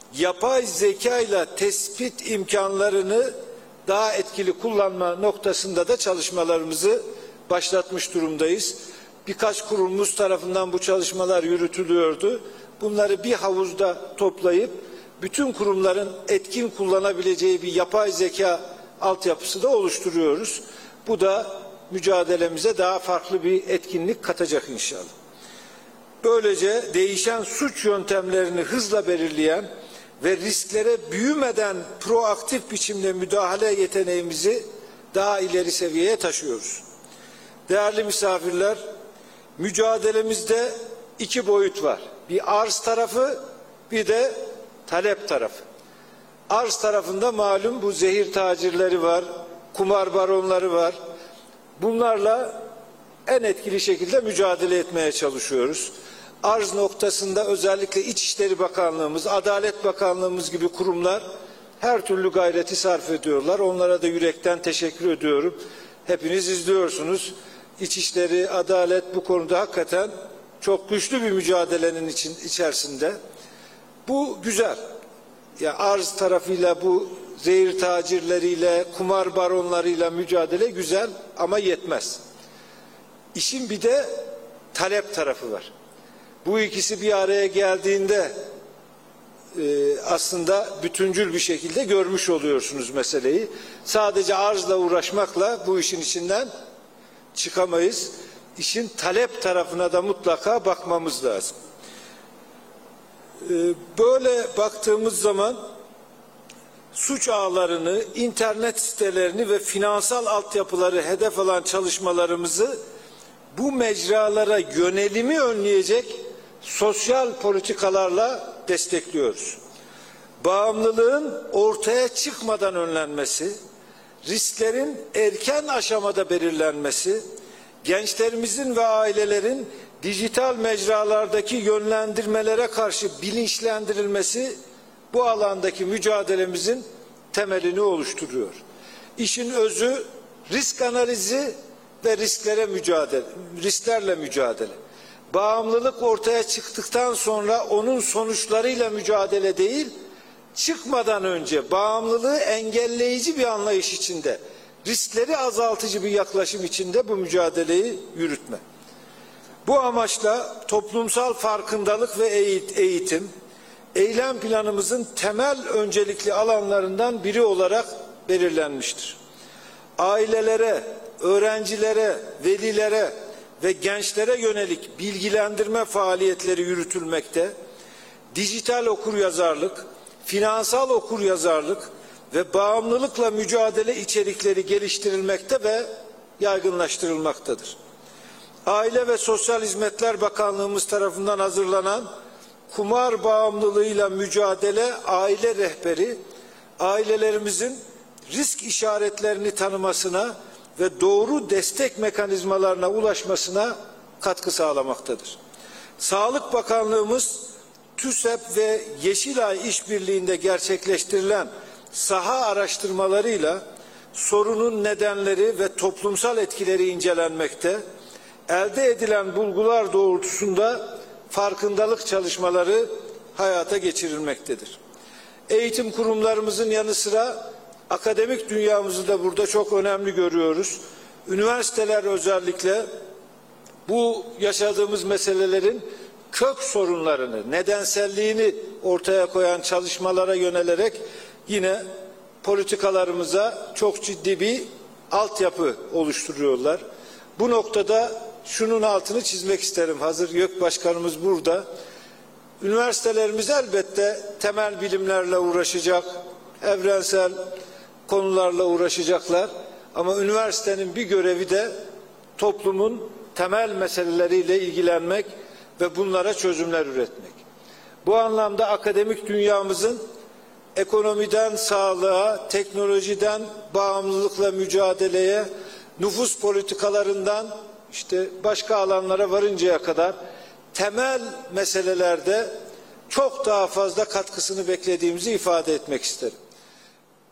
yapay zeka ile tespit imkanlarını daha etkili kullanma noktasında da çalışmalarımızı başlatmış durumdayız. Birkaç kurumumuz tarafından bu çalışmalar yürütülüyordu. Bunları bir havuzda toplayıp bütün kurumların etkin kullanabileceği bir yapay zeka altyapısı da oluşturuyoruz. Bu da mücadelemize daha farklı bir etkinlik katacak inşallah. Böylece değişen suç yöntemlerini hızla belirleyen ve risklere büyümeden proaktif biçimde müdahale yeteneğimizi daha ileri seviyeye taşıyoruz. Değerli misafirler, mücadelemizde iki boyut var. Bir arz tarafı, bir de talep tarafı. Arz tarafında malum bu zehir tacirleri var, kumar baronları var. Bunlarla en etkili şekilde mücadele etmeye çalışıyoruz. Arz noktasında özellikle İçişleri Bakanlığımız, Adalet Bakanlığımız gibi kurumlar her türlü gayreti sarf ediyorlar. Onlara da yürekten teşekkür ediyorum. Hepiniz izliyorsunuz. İçişleri, Adalet bu konuda hakikaten çok güçlü bir mücadelenin içerisinde. Bu güzel. Ya arz tarafıyla bu zehir tacirleriyle, kumar baronlarıyla mücadele güzel ama yetmez. İşin bir de talep tarafı var. Bu ikisi bir araya geldiğinde aslında bütüncül bir şekilde görmüş oluyorsunuz meseleyi. Sadece arzla uğraşmakla bu işin içinden çıkamayız. İşin talep tarafına da mutlaka bakmamız lazım. Böyle baktığımız zaman suç ağlarını, internet sitelerini ve finansal altyapıları hedef alan çalışmalarımızı bu mecralara yönelimi önleyecek sosyal politikalarla destekliyoruz. Bağımlılığın ortaya çıkmadan önlenmesi, risklerin erken aşamada belirlenmesi, gençlerimizin ve ailelerin dijital mecralardaki yönlendirmelere karşı bilinçlendirilmesi bu alandaki mücadelemizin temelini oluşturuyor. İşin özü risk analizi ve risklerle mücadele. Bağımlılık ortaya çıktıktan sonra onun sonuçlarıyla mücadele değil, çıkmadan önce bağımlılığı engelleyici bir anlayış içinde, riskleri azaltıcı bir yaklaşım içinde bu mücadeleyi yürütme. Bu amaçla toplumsal farkındalık ve eğitim, eylem planımızın temel öncelikli alanlarından biri olarak belirlenmiştir. Ailelere, öğrencilere, velilere ve gençlere yönelik bilgilendirme faaliyetleri yürütülmekte, dijital okuryazarlık, finansal okuryazarlık ve bağımlılıkla mücadele içerikleri geliştirilmekte ve yaygınlaştırılmaktadır. Aile ve Sosyal Hizmetler Bakanlığımız tarafından hazırlanan kumar bağımlılığıyla mücadele aile rehberi, ailelerimizin risk işaretlerini tanımasına ve doğru destek mekanizmalarına ulaşmasına katkı sağlamaktadır. Sağlık Bakanlığımız, TÜSEP ve Yeşilay işbirliğinde gerçekleştirilen saha araştırmalarıyla sorunun nedenleri ve toplumsal etkileri incelenmekte, elde edilen bulgular doğrultusunda farkındalık çalışmaları hayata geçirilmektedir. Eğitim kurumlarımızın yanı sıra akademik dünyamızı da burada çok önemli görüyoruz. Üniversiteler özellikle bu yaşadığımız meselelerin kök sorunlarını, nedenselliğini ortaya koyan çalışmalara yönelerek yine politikalarımıza çok ciddi bir altyapı oluşturuyorlar. Bu noktada şunun altını çizmek isterim. Hazır YÖK Başkanımız burada. Üniversitelerimiz elbette temel bilimlerle uğraşacak, evrensel konularla uğraşacaklar. Ama üniversitenin bir görevi de toplumun temel meseleleriyle ilgilenmek ve bunlara çözümler üretmek. Bu anlamda akademik dünyamızın ekonomiden sağlığa, teknolojiden bağımlılıkla mücadeleye, nüfus politikalarından işte başka alanlara varıncaya kadar temel meselelerde çok daha fazla katkısını beklediğimizi ifade etmek isterim.